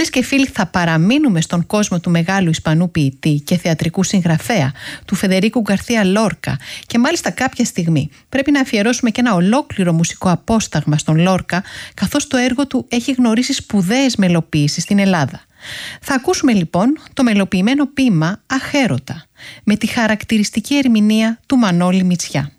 Φίλες και φίλοι, θα παραμείνουμε στον κόσμο του μεγάλου Ισπανού ποιητή και θεατρικού συγγραφέα, του Φεντερίκο Γκαρθία Λόρκα, και μάλιστα κάποια στιγμή πρέπει να αφιερώσουμε και ένα ολόκληρο μουσικό απόσταγμα στον Λόρκα, καθώς το έργο του έχει γνωρίσει σπουδαίες μελοποίησεις στην Ελλάδα. Θα ακούσουμε λοιπόν το μελοποιημένο ποίημα «Αχέρωτα» με τη χαρακτηριστική ερμηνεία του Μανώλη Μητσιά.